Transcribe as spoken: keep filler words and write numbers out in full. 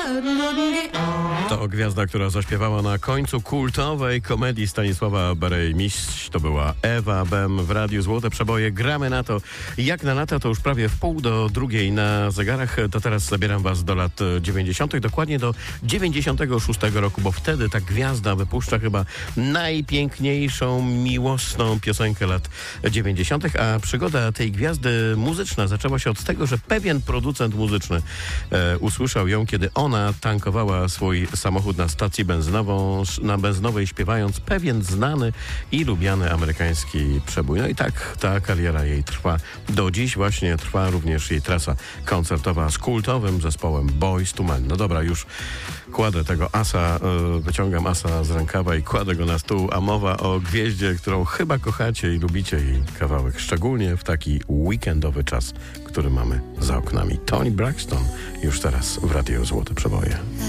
To gwiazda, która zaśpiewała na końcu kultowej komedii Stanisława Barej-Mistrz. To była Ewa Bem w Radiu Złote Przeboje. Gramy na to jak na lata, to już prawie w pół do drugiej na zegarach. To teraz zabieram was do lat dziewięćdziesiątych, dokładnie do dziewięćdziesiątego szóstego roku, bo wtedy ta gwiazda wypuszcza chyba najpiękniejszą, miłosną piosenkę lat dziewięćdziesiątych, a przygoda tej gwiazdy muzyczna zaczęła się od tego, że pewien producent muzyczny e, usłyszał ją, kiedy ona tankowała swój samochód na stacji benzynową, na benzynowej, śpiewając pewien znany i lubiany amerykański przebój. No i tak ta kariera jej trwa. Do dziś właśnie trwa również jej trasa koncertowa z kultowym zespołem Boyz two Men. No dobra, już kładę tego asa, yy, wyciągam asa z rękawa i kładę go na stół, a mowa o gwieździe, którą chyba kochacie i lubicie jej kawałek, szczególnie w taki weekendowy czas, który mamy za oknami. Toni Braxton już teraz w Radiu Złote Przeboje.